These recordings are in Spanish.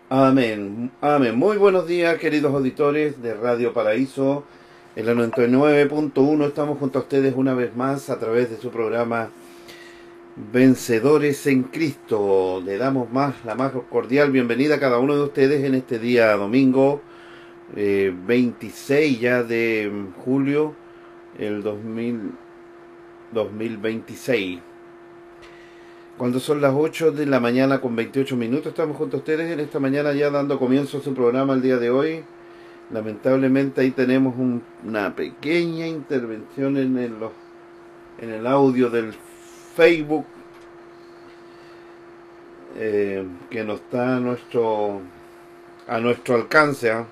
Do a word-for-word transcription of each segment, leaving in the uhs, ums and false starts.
Amén, amén. Muy buenos días, queridos auditores de Radio Paraíso. En la noventa y nueve punto uno estamos junto a ustedes una vez más a través de su programa Vencedores en Cristo. Le damos más la más cordial bienvenida a cada uno de ustedes en este día domingo eh, veintiséis ya de julio el dos mil, dos mil veintiséis. Cuando son las ocho de la mañana con veintiocho minutos, estamos junto a ustedes en esta mañana ya dando comienzo a su programa el día de hoy. Lamentablemente ahí tenemos un, una pequeña intervención en el, en el audio del Facebook eh, que no está a nuestro, a nuestro alcance, ¿eh?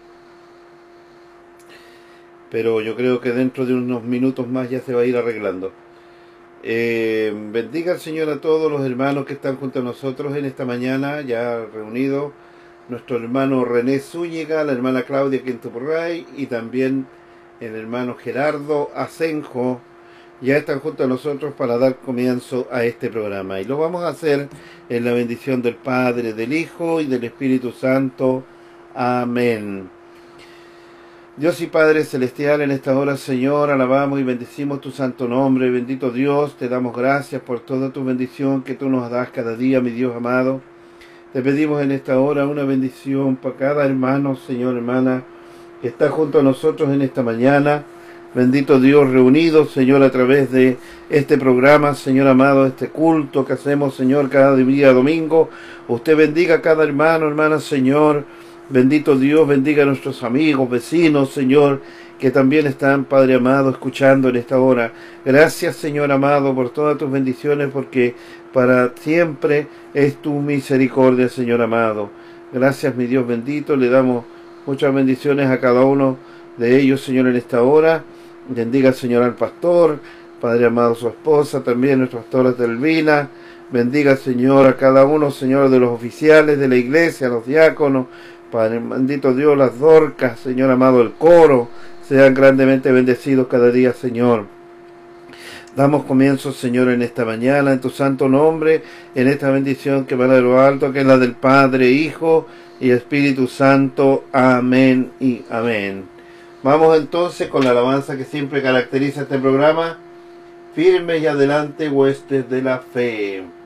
Pero yo creo que dentro de unos minutos más ya se va a ir arreglando. Eh, bendiga al Señor a todos los hermanos que están junto a nosotros en esta mañana, ya reunidos. Nuestro hermano René Zúñiga, la hermana Claudia Quintopurray y también el hermano Gerardo Asenjo, ya están junto a nosotros para dar comienzo a este programa. Y lo vamos a hacer en la bendición del Padre, del Hijo y del Espíritu Santo. Amén. Dios y Padre Celestial, en esta hora, Señor, alabamos y bendecimos tu santo nombre. Bendito Dios, te damos gracias por toda tu bendición que tú nos das cada día, mi Dios amado. Te pedimos en esta hora una bendición para cada hermano, Señor, hermana, que está junto a nosotros en esta mañana. Bendito Dios, reunidos, Señor, a través de este programa, Señor amado, este culto que hacemos, Señor, cada día domingo. Usted bendiga a cada hermano, hermana, Señor. Bendito Dios, bendiga a nuestros amigos, vecinos, Señor, que también están, Padre amado, escuchando en esta hora. Gracias, Señor amado, por todas tus bendiciones, porque para siempre es tu misericordia, Señor amado. Gracias, mi Dios bendito, le damos muchas bendiciones a cada uno de ellos, Señor, en esta hora. Bendiga, Señor, al pastor, Padre amado, su esposa, también nuestra pastora Telvina. Bendiga, Señor, a cada uno, Señor, de los oficiales de la iglesia, a los diáconos. Padre bendito Dios, las Dorcas, Señor amado, el coro, sean grandemente bendecidos cada día, Señor. Damos comienzo, Señor, en esta mañana, en tu santo nombre, en esta bendición que va de lo alto, que es la del Padre, Hijo y Espíritu Santo. Amén y amén. Vamos entonces con la alabanza que siempre caracteriza este programa. Firmes y adelante, huestes de la fe.